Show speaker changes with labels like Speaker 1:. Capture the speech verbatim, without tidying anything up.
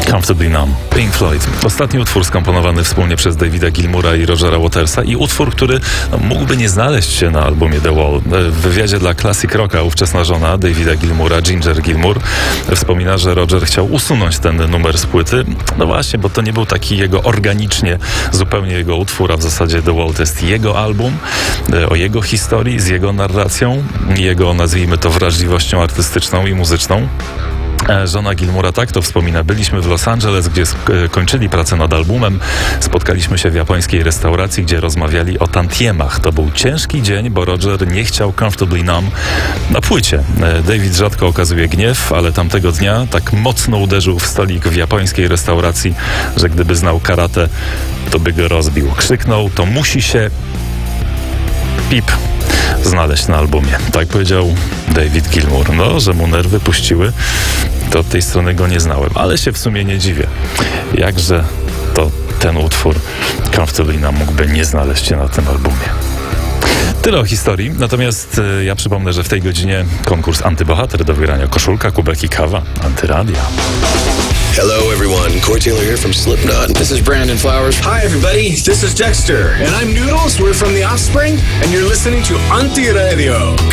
Speaker 1: Comfortably Numb, Pink Floyd. Ostatni utwór skomponowany wspólnie przez Davida Gilmoura i Rogera Watersa i utwór, który no, mógłby nie znaleźć się na albumie The Wall. W wywiadzie dla Classic Rocka ówczesna żona Davida Gilmoura, Ginger Gilmour, wspomina, że Roger chciał usunąć ten numer z płyty. No właśnie, bo to nie był taki jego organicznie, zupełnie jego utwór, a w zasadzie The Wall to jest jego album, o jego historii, z jego narracją, jego, nazwijmy to, wrażliwością artystyczną i muzyczną. Żona Gilmoura tak to wspomina. Byliśmy w Los Angeles, gdzie kończyli pracę nad albumem. Spotkaliśmy się w japońskiej restauracji, gdzie rozmawiali o tantiemach. To był ciężki dzień, bo Roger nie chciał Comfortably Numb na płycie. David rzadko okazuje gniew, ale tamtego dnia tak mocno uderzył w stolik w japońskiej restauracji, że gdyby znał karate, to by go rozbił. Krzyknął: to musi się pip znaleźć na albumie. Tak powiedział David Gilmour. No, że mu nerwy puściły, to od tej strony go nie znałem, ale się w sumie nie dziwię. Jakże to ten utwór Comfortably Numb mógłby nie znaleźć się na tym albumie. Tyle o historii, natomiast y, ja przypomnę, że w tej godzinie konkurs Antybohater do wygrania: koszulka, kubek i kawa, Antyradia.
Speaker 2: Hello everyone, Corey Taylor here from Slipknot.
Speaker 3: This is Brandon Flowers.
Speaker 4: Hi everybody, this is Dexter. And I'm Noodles, we're from The Offspring, and you're listening to Anti Radio.